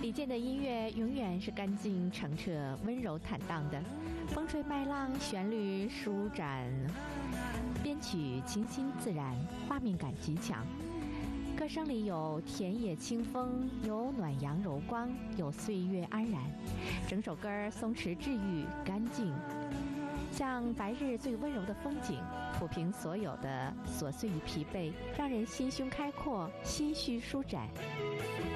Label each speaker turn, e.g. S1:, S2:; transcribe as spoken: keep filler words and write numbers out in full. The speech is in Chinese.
S1: 李健的音乐永远是干净澄澈、温柔坦荡的，风吹麦浪，旋律舒展，编曲清新自然，画面感极强。歌声里有田野清风，有暖阳柔光，有岁月安然。整首歌松弛治愈，干净，像白日最温柔的风景，抚平所有的琐碎与疲惫，让人心胸开阔，心绪舒展。